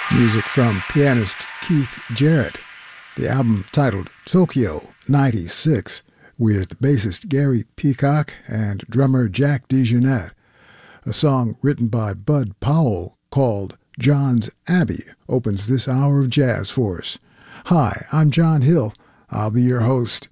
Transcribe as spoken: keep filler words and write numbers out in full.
Music from pianist Keith Jarrett. The album titled Tokyo ninety-six with bassist Gary Peacock and drummer Jack DeJohnette. A song written by Bud Powell called John's Abbey opens this hour of jazz for us. Hi, I'm John Hill. I'll be your host.